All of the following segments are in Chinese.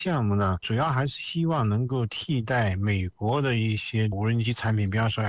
项目呢，主要还是希望能够替代美国的一些无人机产品，比方说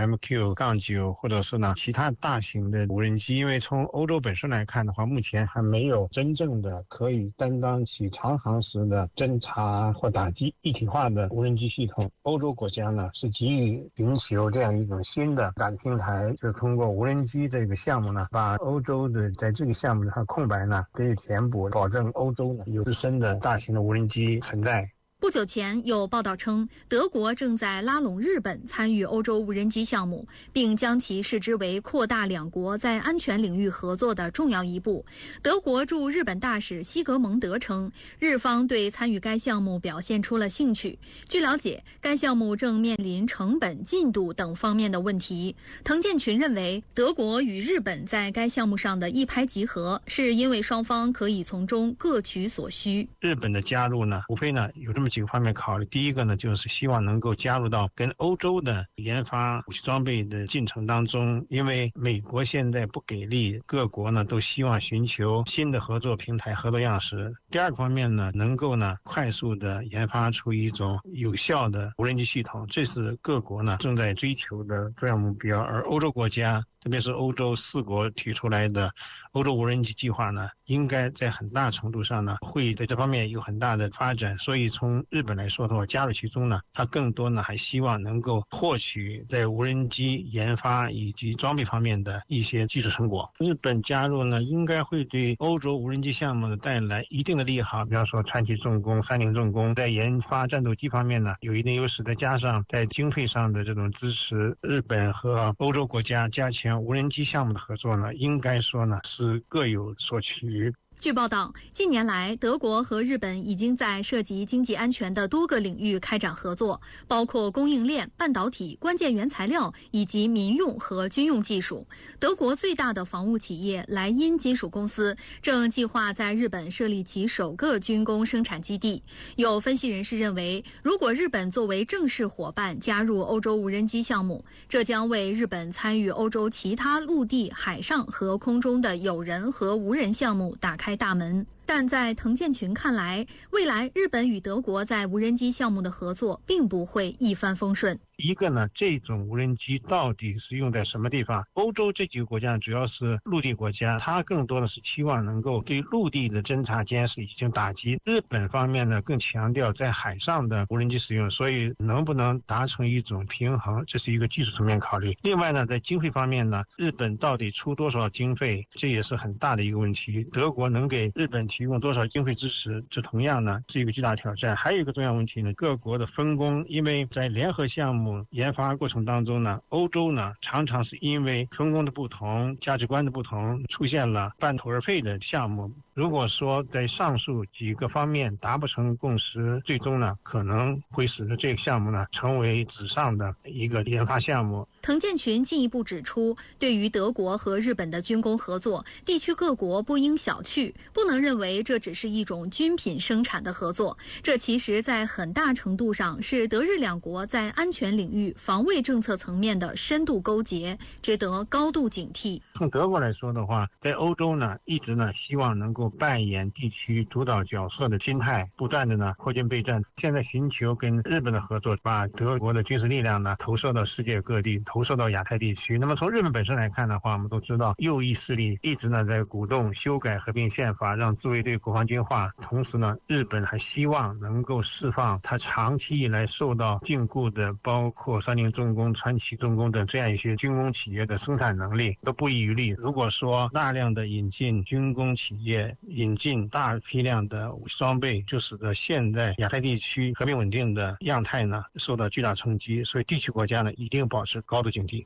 MQ-9或者是呢其他大型的无人机。因为从欧洲本身来看的话，目前还没有真正的可以担当起长航时的侦察或打击一体化的无人机系统。欧洲国家呢是急于寻求这样一种新的打击平台，就是通过无人机这个项目呢，把欧洲的在这个项目的空白呢给填补，保证欧洲呢有自身的大型的无人机存在。 不久前有报道称，德国正在拉拢日本参与欧洲无人机项目，并将其视之为扩大两国在安全领域合作的重要一步。德国驻日本大使西格蒙德称，日方对参与该项目表现出了兴趣。据了解，该项目正面临成本、进度等方面的问题。滕建群认为，德国与日本在该项目上的一拍即合，是因为双方可以从中各取所需。 日本的加入呢，无非呢有这么几个方面考虑。第一个呢，就是希望能够加入到跟欧洲的研发武器装备的进程当中，因为美国现在不给力，各国呢都希望寻求新的合作平台、合作样式。第二个方面呢，能够呢快速的研发出一种有效的无人机系统，这是各国呢正在追求的重要目标。而欧洲国家，特别是欧洲4国提出来的欧洲无人机计划呢，应该在很大程度上呢会在这方面有很大的发展。所以从日本来说的话，加入其中呢，它更多呢还希望能够获取在无人机研发以及装备方面的一些技术成果。日本加入呢，应该会对欧洲无人机项目带来一定的利好，比方说川崎重工、三菱重工在研发战斗机方面呢有一定优势，再加上在经费上的这种支持，日本和欧洲国家加强无人机项目的合作呢，应该说呢是各有所取。 据报道，近年来，德国和日本已经在涉及经济安全的多个领域开展合作，包括供应链、半导体、关键原材料以及民用和军用技术。德国最大的防务企业莱茵金属公司正计划在日本设立其首个军工生产基地。有分析人士认为，如果日本作为正式伙伴加入欧洲无人机项目，这将为日本参与欧洲其他陆地、海上和空中的有人和无人项目打开大门。但在滕建群看来，未来日本与德国在无人机项目的合作并不会一帆风顺。 一个呢，这种无人机到底是用在什么地方？欧洲这几个国家主要是陆地国家，它更多的是期望能够对陆地的侦察监视以及打击。日本方面呢，更强调在海上的无人机使用，所以能不能达成一种平衡，这是一个技术层面考虑。另外呢，在经费方面呢，日本到底出多少经费，这也是很大的一个问题。德国能给日本提供多少经费支持，这同样呢是一个巨大挑战。还有一个重要问题呢，各国的分工，因为在联合项目研发过程当中呢，欧洲呢常常是因为分工的不同、价值观的不同，出现了半途而废的项目。如果说在上述几个方面达不成共识，最终呢可能会使得这个项目呢成为纸上的一个研发项目。 滕建群进一步指出，对于德国和日本的军工合作，地区各国不应小觑，不能认为这只是一种军品生产的合作，这其实在很大程度上是德日两国在安全领域、防卫政策层面的深度勾结，值得高度警惕。 从德国来说的话，在欧洲呢一直呢希望能够扮演地区主导角色的心态，不断的呢扩军备战。现在寻求跟日本的合作，把德国的军事力量呢投射到世界各地，投射到亚太地区。那么从日本本身来看的话，我们都知道右翼势力一直呢在鼓动修改合并宪法，让自卫队国防军化。同时呢，日本还希望能够释放它长期以来受到禁锢的，包括三菱重工、川崎重工等这样一些军工企业的生产能力，都不遗余力。如果说大量的引进军工企业，引进大批量的武器装备，就使得现在亚太地区和平稳定的样态呢受到巨大冲击。所以地区国家呢一定保持高度警惕。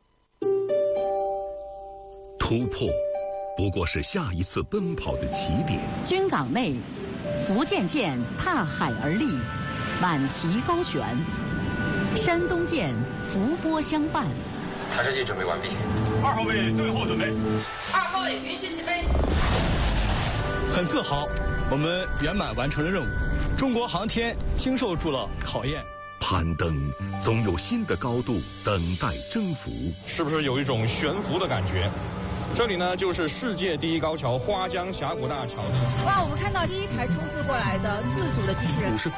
突破不过是下一次奔跑的起点。 军港内，福建舰踏海而立，满旗高悬；山东舰伏波相伴。 弹射器准备完毕。 2号位最后准备。 2号位允许起飞。 很自豪，我们圆满完成了任务。中国航天经受住了考验。 攀登总有新的高度等待征服， 是不是有一种悬浮的感觉？这里呢，就是世界第一高桥花江峡谷大桥。 哇，我们看到第一台冲刺过来的自主的机器人。